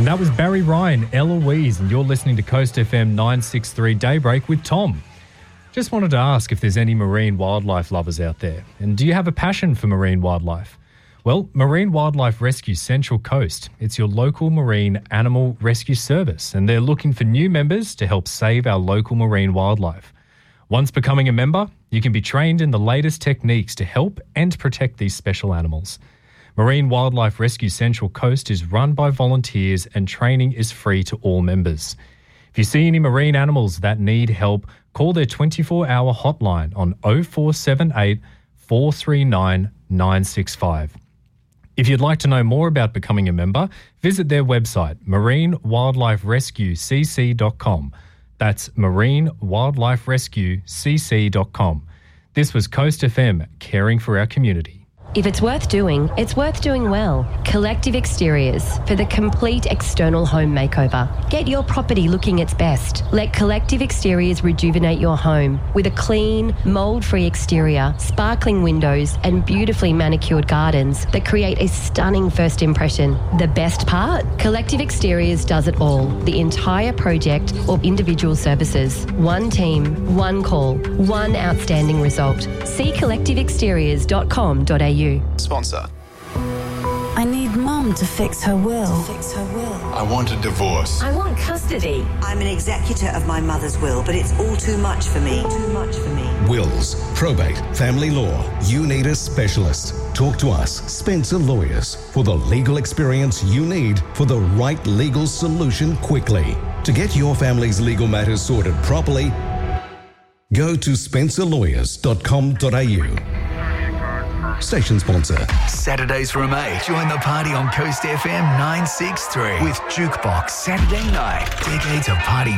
And that was Barry Ryan, Eloise, and you're listening to Coast FM 963 Daybreak with Tom. Just wanted to ask if there's any marine wildlife lovers out there. And do you have a passion for marine wildlife? Well, Marine Wildlife Rescue Central Coast. It's your local marine animal rescue service, and they're looking for new members to help save our local marine wildlife. Once becoming a member, you can be trained in the latest techniques to help and protect these special animals. Marine Wildlife Rescue Central Coast is run by volunteers and training is free to all members. If you see any marine animals that need help, call their 24-hour hotline on 0478 439 965. If you'd like to know more about becoming a member, visit their website, marinewildliferescuecc.com. That's marinewildliferescuecc.com. This was Coast FM, caring for our community. If it's worth doing well. Collective Exteriors for the complete external home makeover. Get your property looking its best. Let Collective Exteriors rejuvenate your home with a clean, mould-free exterior, sparkling windows and beautifully manicured gardens that create a stunning first impression. The best part? Collective Exteriors does it all. The entire project or individual services. One team, one call, one outstanding result. See collectiveexteriors.com.au. Sponsor. I need Mum to fix her will. I want a divorce. I want custody. I'm an executor of my mother's will, but it's all too much for me. Wills, probate, family law. You need a specialist. Talk to us, Spencer Lawyers, for the legal experience you need for the right legal solution quickly. To get your family's legal matters sorted properly, go to spencerlawyers.com.au. Station sponsor. Saturdays from 8. Join the party on Coast FM 963 with Jukebox Saturday night. Decades of party